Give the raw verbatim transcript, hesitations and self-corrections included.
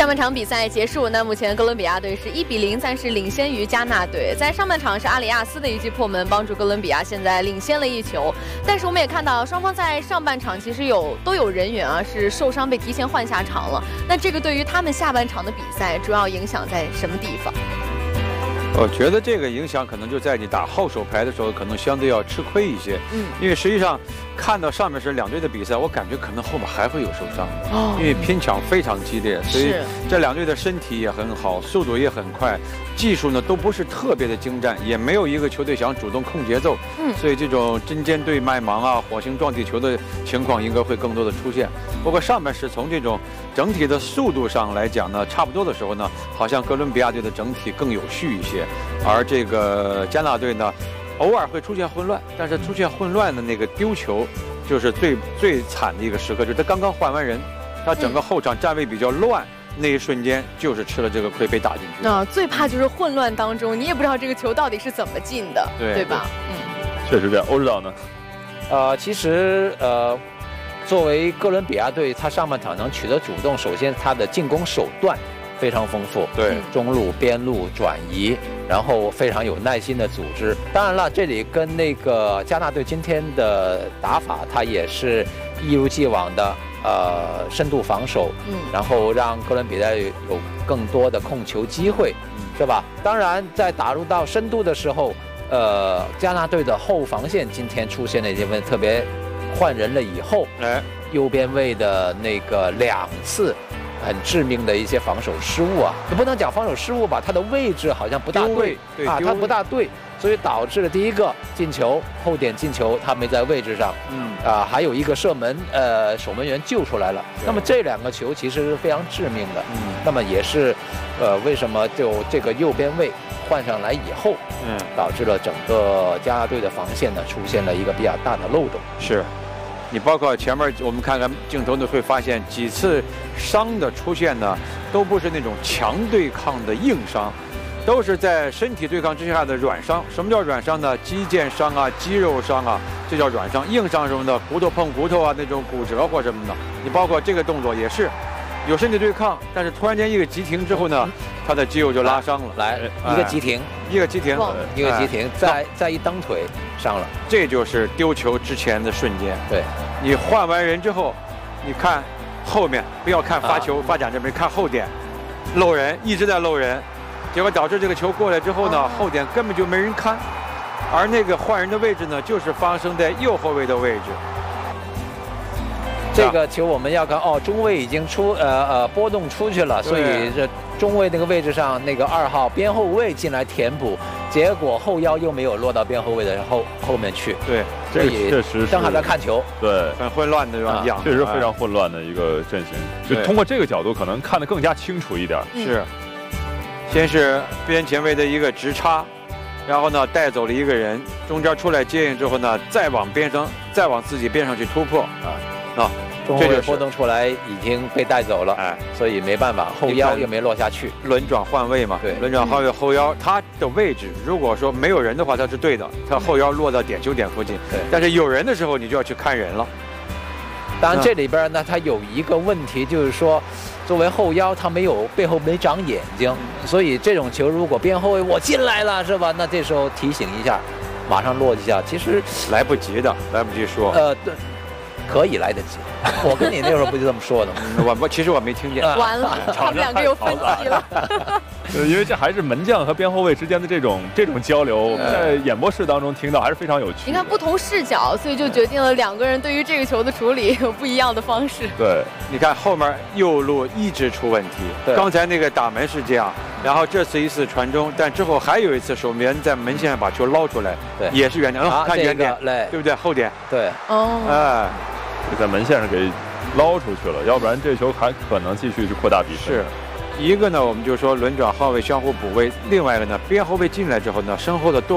上半场比赛结束，那目前哥伦比亚队是一比零暂时领先于加纳队。在上半场是阿里亚斯的一记破门，帮助哥伦比亚现在领先了一球。但是我们也看到，双方在上半场其实有都有人员啊是受伤被提前换下场了。那这个对于他们下半场的比赛主要影响在什么地方？ 我觉得这个影响可能就在你打后手牌的时候，可能相对要吃亏一些。嗯，因为实际上看到上面是两队的比赛，我感觉可能后面还会有受伤的，哦、因为拼抢非常激烈，所以这两队的身体也很好，速度也很快，技术呢都不是特别的精湛，也没有一个球队想主动控节奏。嗯，所以这种针尖对麦芒啊、火星撞地球的情况应该会更多的出现。不过上面是从这种整体的速度上来讲呢，差不多的时候呢，好像哥伦比亚队的整体更有序一些。 而这个加纳队呢，偶尔会出现混乱，但是出现混乱的那个丢球，就是最最惨的一个时刻，就是他刚刚换完人，他整个后场站位比较乱，嗯、那一瞬间就是吃了这个亏，被打进去。 那、啊、最怕就是混乱当中，你也不知道这个球到底是怎么进的，对对吧？嗯， 确实这样。欧指导呢？ 呃，其实呃，作为哥伦比亚队，他上半场能取得主动，首先他的进攻手段 非常丰富， 对， 中路、边路转移，然后非常有耐心的组织。当然了，这里跟那个加纳队今天的打法，它也是一如既往的呃深度防守，嗯，然后让哥伦比亚有更多的控球机会，嗯、是吧？当然，在打入到深度的时候，呃，加纳队的后防线今天出现了一些问题，特别换人了以后，哎，右边卫的那个两次 很致命的一些防守失误啊，你不能讲防守失误吧，他的位置好像不大对，对啊，他不大对，所以导致了第一个进球后点进球，他没在位置上，嗯啊，还有一个射门，呃，守门员救出来了。那么这两个球其实是非常致命的，嗯，那么也是，呃，为什么就这个右边卫换上来以后，嗯，导致了整个加纳队的防线呢出现了一个比较大的漏洞。 是。 你包括前面我们看看镜头呢，会发现几次伤的出现呢，都不是那种强对抗的硬伤，都是在身体对抗之下的软伤。什么叫软伤呢？肌腱伤啊，肌肉伤啊，这叫软伤。硬伤什么的，骨头碰骨头啊，那种骨折或什么的。你包括这个动作也是，有身体对抗，但是突然间一个急停之后呢，他的肌肉就拉伤了。 来，一个急停， 一个急停， 一个急停，再再一蹬腿。 伤了， 这就是丢球之前的瞬间。对，你换完人之后，你看后面，不要看发球、啊、发展这边，看后点，漏人一直在漏人，结果导致这个球过来之后呢，哦、后点根本就没人看，而那个换人的位置呢，就是发生在右后卫的位置。 这个球我们要看哦，中卫已经出呃呃波动出去了，所以这中卫那个位置上那个二号边后卫进来填补，结果后腰又没有落到边后卫的后后面去。对， 这确实正好在看球， 对， 很混乱的样子，确实非常混乱的一个阵型。就通过这个角度，可能看得更加清楚一点。 是，先是边前卫的一个直插，然后呢带走了一个人，中间出来接应之后呢，再往边上再往自己边上去突破啊啊。 中卫波动出来已经被带走了，哎，所以没办法，后腰又没落下去， 轮转换位嘛，对，轮转换位后腰，他的位置如果说没有人的话，他是对的，他后腰落到点球点附近，对，但是有人的时候，你就要去看人了。 当然这里边呢，他有一个问题，就是说，作为后腰，他没有背后没长眼睛，所以这种球如果边后卫我进来了，是吧？那这时候提醒一下，马上落一下，其实来不及的，来不及说， 呃，对。 可以来得及，我跟你那时候不就这么说的吗？ 我我其实我没听见。 完了，他们两个有分歧了。 因为这还是门将和边后卫之间的这种这种交流，我们在演播室当中听到还是非常有趣。 你看不同视角，所以就决定了两个人对于这个球的处理有不一样的方式。 对， 你看后面右路一直出问题，刚才那个打门是这样，然后这次一次传中，但之后还有一次守门员在门线上把球捞出来，对，也是远点，嗯，看远点，对不对？后点， 对， 哦， 哎。 在门线上给捞出去了，要不然这球还可能继续去扩大比分。 是，一个呢，我们就说轮转后卫相互补位；另外一个呢，边后卫进来之后呢，身后的多。